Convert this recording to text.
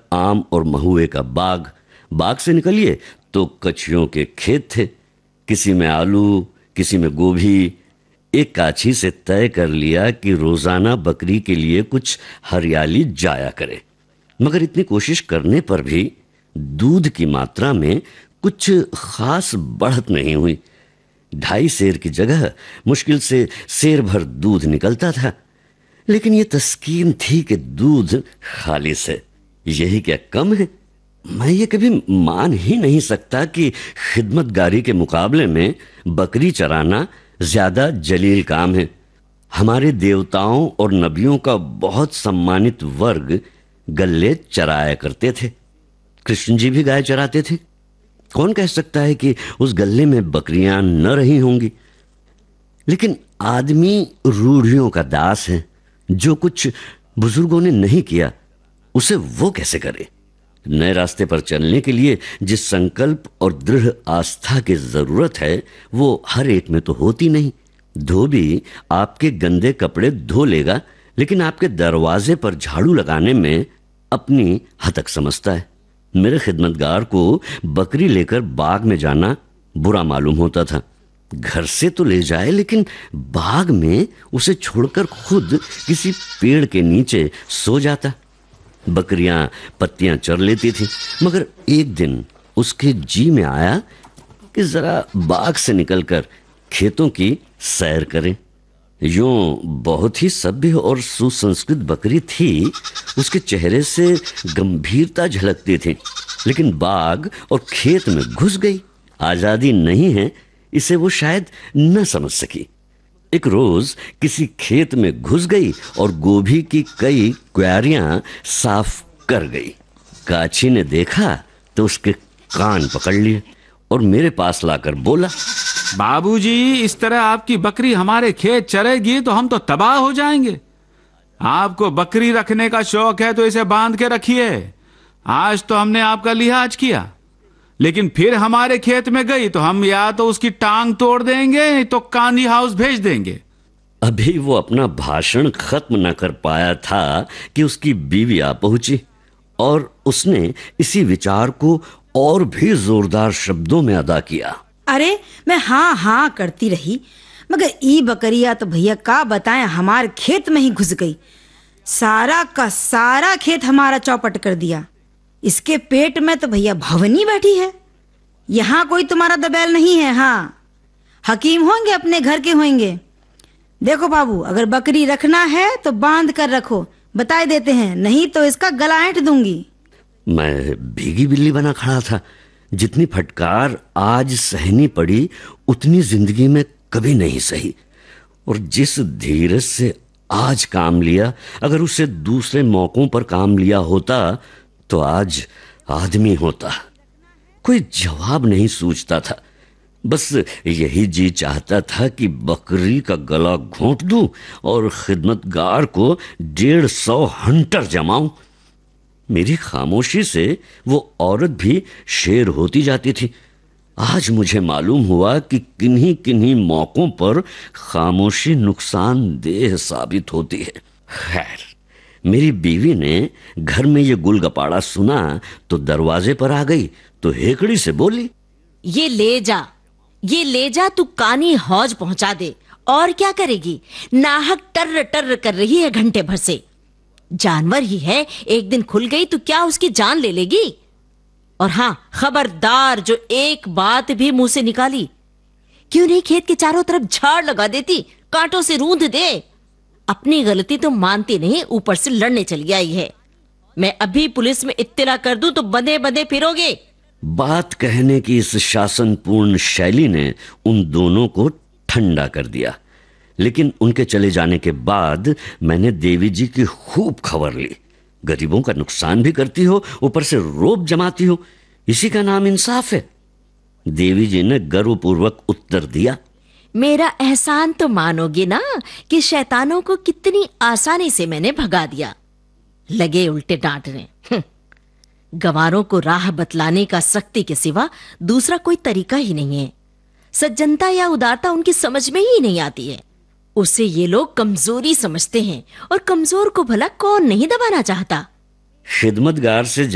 आम और महुए का बाग। बाग से निकलिए तो कछुओं के खेत थे, किसी में आलू, किसी में गोभी। एक काछी से तय कर लिया कि रोजाना बकरी के लिए कुछ हरियाली जाया करे, मगर इतनी कोशिश करने पर भी दूध की मात्रा में कुछ खास बढ़त नहीं हुई। 2.5 सेर की जगह मुश्किल से सेर भर दूध निकलता था, लेकिन ये तस्कीन थी कि दूध खालिस है, यही क्या कम है। मैं ये कभी मान ही नहीं सकता कि खिदमतगारी के मुकाबले में बकरी चराना ज्यादा जलील काम है। हमारे देवताओं और नबियों का बहुत सम्मानित वर्ग गल्ले चराया करते थे। कृष्ण जी भी गाय चराते थे। कौन कह सकता है कि उस गल्ले में बकरियां न रही होंगी। लेकिन आदमी रूढ़ियों का दास है। जो कुछ बुजुर्गों ने नहीं किया उसे वो कैसे करे। नए रास्ते पर चलने के लिए जिस संकल्प और दृढ़ आस्था की जरूरत है वो हर एक में तो होती नहीं। धोबी आपके गंदे कपड़े धो लेगा, लेकिन आपके दरवाजे पर झाड़ू लगाने में अपनी हतक समझता है। मेरे खिदमतगार को बकरी लेकर बाग में जाना बुरा मालूम होता था। घर से तो ले जाए, लेकिन बाग में उसे छोड़कर खुद किसी पेड़ के नीचे सो जाता। बकरियां पत्तियां चर लेती थी, मगर एक दिन उसके जी में आया कि जरा बाग से निकलकर खेतों की सैर करें। यूं बहुत ही सभ्य और सुसंस्कृत बकरी थी, उसके चेहरे से गंभीरता झलकती थी, लेकिन बाग और खेत में घुस गई। आजादी नहीं है इसे वो शायद न समझ सकी। एक रोज किसी खेत में घुस गई और गोभी की कई क्यारियां साफ कर गई। काछी ने देखा तो उसके कान पकड़ लिए और मेरे पास लाकर बोला, बाबूजी, इस तरह आपकी बकरी हमारे खेत चरेगी तो हम तो तबाह हो जाएंगे। आपको बकरी रखने का शौक है तो इसे बांध के रखिए। आज तो हमने आपका लिहाज किया, लेकिन फिर हमारे खेत में गई तो हम या तो उसकी टांग तोड़ देंगे तो कानी हाउस भेज देंगे। अभी वो अपना भाषण खत्म न कर पाया था कि उसकी बीवी आ पहुंची और उसने इसी विचार को और भी जोरदार शब्दों में अदा किया। अरे मैं हाँ हाँ करती रही, मगर ई बकरिया तो भैया का बताएं हमारे खेत में ही घुस गई। सारा का सारा खेत हमारा चौपट कर दिया। इसके पेट में तो भैया भवनी बैठी है। यहाँ कोई तुम्हारा दबैल नहीं है। हाँ, हकीम होंगे, अपने घर के होंगे। देखो बाबू, अगर बकरी रखना है तो बांध कर रखो, बता देते हैं, नहीं तो इसका गला ऐंठ दूंगी। मैं भीगी बिल्ली बना खड़ा था। जितनी फटकार आज सहनी पड़ी उतनी जिंदगी में कभी नहीं सही। और जिस धीरज से आज काम लिया, अगर उसे दूसरे मौकों पर काम लिया होता तो आज आदमी होता। कोई जवाब नहीं सूझता था। बस यही जी चाहता था कि बकरी का गला घोंट दूं और खिदमतगार को 150 हंटर जमाऊं। मेरी खामोशी से वो औरत भी शेर होती जाती थी। आज मुझे मालूम हुआ कि किन्हीं किन्हीं मौकों पर खामोशी नुकसानदेह साबित होती है। खैर, मेरी बीवी ने घर में ये गुलगपाड़ा सुना तो दरवाजे पर आ गई तो हेकड़ी से बोली, ये ले जा, तू कानी हौज पहुंचा दे। और क्या करेगी, नाहक टर्र टर्र कर रही है घंटे भर से। जानवर ही है, एक दिन खुल गई तो क्या उसकी जान ले लेगी। और हाँ, खबरदार, जो एक बात भी मुंह से निकाली, क्यों नहीं खेत के चारों तरफ झाड़ लगा देती, कांटों से रूंध दे। अपनी गलती तो मानती नहीं, ऊपर से लड़ने चली आई है। मैं अभी पुलिस में इत्तला कर दूं तो बंधे बंधे फिरोगे। बात कहने की इस शासनपूर्ण शैली ने उन दोनों को ठंडा कर दिया। लेकिन उनके चले जाने के बाद मैंने देवी जी की खूब खबर ली। गरीबों का नुकसान भी करती हो, ऊपर से रोब जमाती हो, इसी का नाम इंसाफ है। देवी जी ने गर्वपूर्वक उत्तर दिया, मेरा एहसान तो मानोगे ना कि शैतानों को कितनी आसानी से मैंने भगा दिया। लगे उल्टे डांटने। गंवारों को राह बतलाने का सख्ती के सिवा दूसरा कोई तरीका ही नहीं है। सज्जनता या उदारता उनकी समझ में ही नहीं आती है। उसे ये लोग कमजोरी समझते हैं, और कमजोर को भला कौन नहीं दबाना चाहता। खिदमतगार से